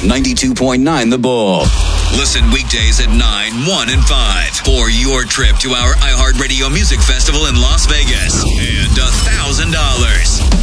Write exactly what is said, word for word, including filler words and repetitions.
ninety-two point nine The Bull. Listen weekdays at nine, one, and five for your trip to our iHeartRadio Music Festival in Las Vegas. And one thousand dollars